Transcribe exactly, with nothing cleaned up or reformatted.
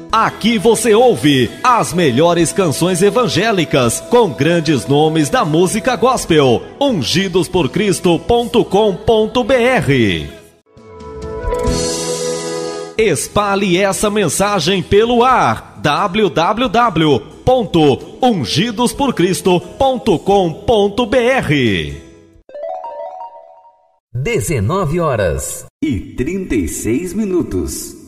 Aqui você ouve as melhores canções evangélicas com grandes nomes da música gospel. ungidos por cristo ponto com ponto b r. Espalhe essa mensagem pelo ar. w w w ponto ungidos por cristo ponto com ponto b r. dezenove horas e trinta e seis minutos.